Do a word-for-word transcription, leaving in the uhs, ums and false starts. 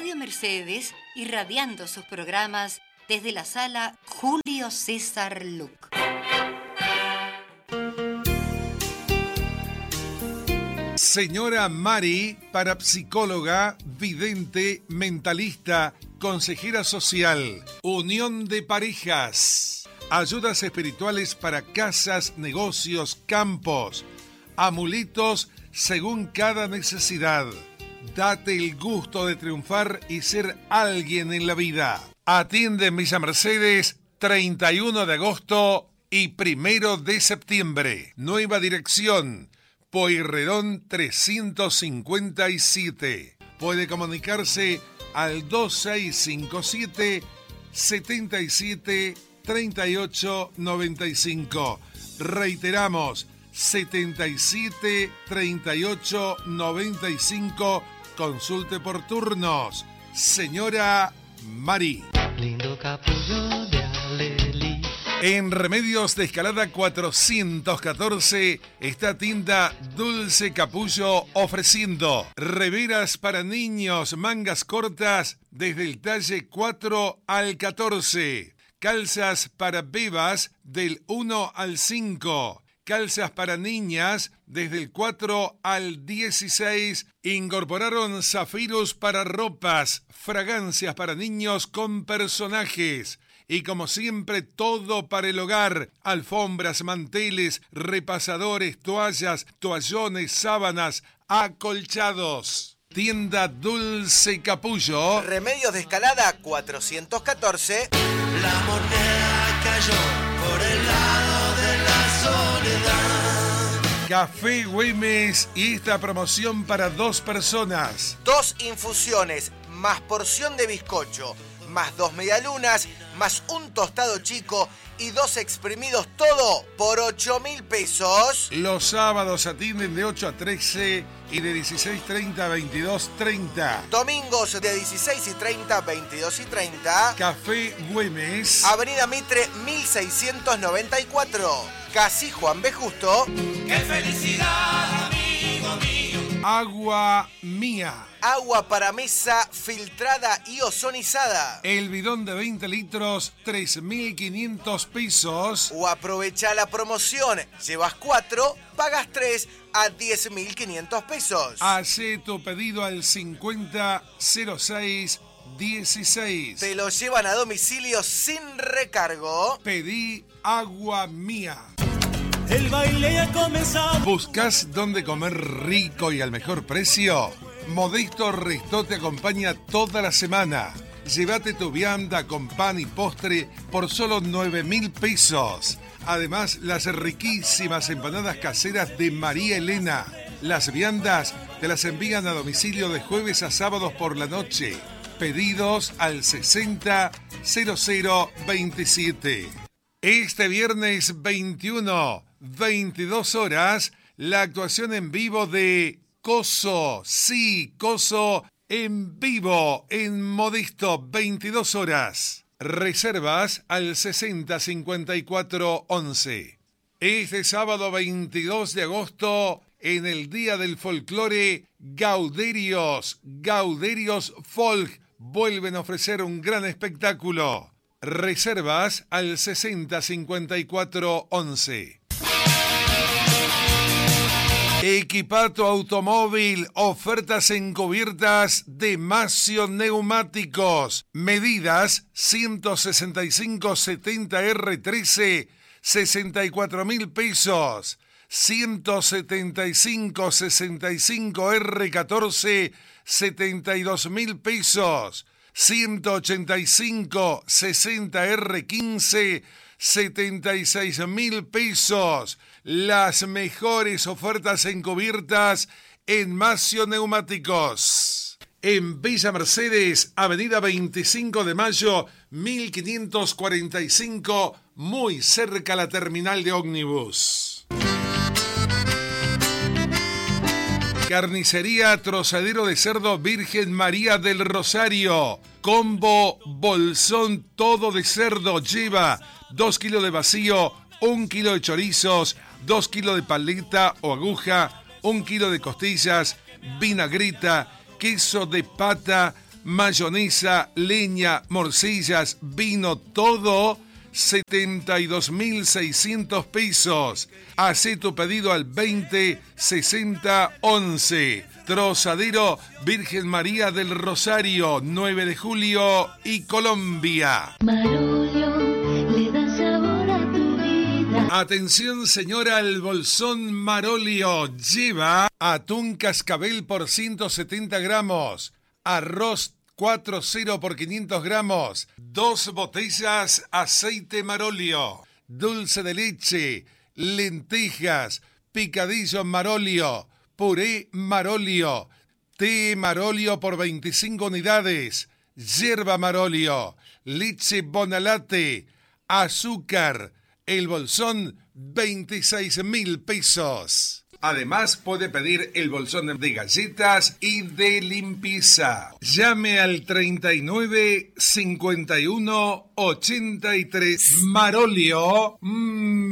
Radio Mercedes, irradiando sus programas desde la sala Julio César Luc. Señora Mari, parapsicóloga, vidente, mentalista, consejera social, unión de parejas, ayudas espirituales para casas, negocios, campos, amuletos según cada necesidad. Date el gusto de triunfar y ser alguien en la vida. Atiende en Villa Mercedes, treinta y uno de agosto y primero de septiembre. Nueva dirección, Pueyrredón trescientos cincuenta y siete. Puede comunicarse al dos seis cinco siete, siete siete, tres ocho nueve cinco. Reiteramos, setenta y siete, treinta y ocho, noventa y cinco. Consulte por turnos. Señora Mari. Lindo capullo de alelí. En Remedios de Escalada cuatrocientos catorce está tienda Dulce Capullo ofreciendo reveras para niños, mangas cortas desde el talle cuatro al catorce, calzas para bebas del uno al cinco, calzas para niñas desde el cuatro al dieciséis. Incorporaron zafiros para ropas, fragancias para niños con personajes. Y como siempre, todo para el hogar: alfombras, manteles, repasadores, toallas, toallones, sábanas, acolchados. Tienda Dulce Capullo. Remedios de Escalada cuatrocientos catorce. La moneda cayó por el lado de la soledad. Café Güemes y esta promoción para dos personas. Dos infusiones, más porción de bizcocho, más dos medialunas, más un tostado chico y dos exprimidos, todo por ocho mil pesos. Los sábados atienden de ocho a trece y de dieciséis treinta a veintidós treinta. Domingos de dieciséis y treinta a veintidós y treinta. Café Güemes. Avenida Mitre mil seiscientos noventa y cuatro. Casi Juan B. Justo. ¡Qué felicidad, amigo mío! Agua Mía. Agua para mesa filtrada y ozonizada. El bidón de veinte litros, tres mil quinientos pesos. O aprovecha la promoción. Llevas cuatro, pagas tres a diez mil quinientos pesos. Hace tu pedido al cincuenta cero seis dieciséis. Te lo llevan a domicilio sin recargo. Pedí Agua Mía. El baile ha comenzado. ¿Buscas dónde comer rico y al mejor precio? Modesto Restó te acompaña toda la semana. Llévate tu vianda con pan y postre por solo nueve mil pesos. Además, las riquísimas empanadas caseras de María Elena. Las viandas te las envían a domicilio de jueves a sábados por la noche. Pedidos al sesenta cero cero veintisiete. Este viernes veintiuno, veintidós horas, la actuación en vivo de Coso. Sí, Coso en vivo en Modesto, veintidós horas. Reservas al sesenta cincuenta y cuatro once. Este sábado veintidós de agosto, en el Día del Folclore, Gauderios, Gauderios Folk vuelven a ofrecer un gran espectáculo. Reservas al sesenta cincuenta y cuatro once. Equipa tu automóvil, ofertas encubiertas de Macio Neumáticos. Medidas ciento sesenta y cinco setenta R trece, sesenta y cuatro mil pesos. ciento setenta y cinco sesenta y cinco R catorce, setenta y dos mil pesos. ciento ochenta y cinco sesenta R quince, setenta y seis mil pesos. Las mejores ofertas encubiertas en Macio Neumáticos. En Villa Mercedes, avenida veinticinco de mayo, mil quinientos cuarenta y cinco, muy cerca a la terminal de ómnibus. Carnicería Trozadero de Cerdo Virgen María del Rosario. Combo bolsón todo de cerdo. Lleva dos kilos de vacío, un kilo de chorizos, dos kilos de paleta o aguja, un kilo de costillas, vinagreta, queso de pata, mayonesa, leña, morcillas, vino, todo, setenta y dos mil seiscientos pesos. Hacé tu pedido al veinte sesenta once. Trozadero Virgen María del Rosario, nueve de julio y Colombia. Marolio le da sabor a tu vida. Atención señora, el bolsón Marolio lleva atún cascabel por ciento setenta gramos, arroz cuatro cero por quinientos gramos, dos botellas aceite Marolio, dulce de leche, lentejas, picadillo Marolio, puré Marolio, té Marolio por veinticinco unidades, yerba Marolio, leche Bonalate, azúcar, el bolsón veintiséis mil pesos. Además puede pedir el bolsón de galletas y de limpieza. Llame al treinta y nueve cincuenta y uno ochenta y tres. Marolio. Mmm,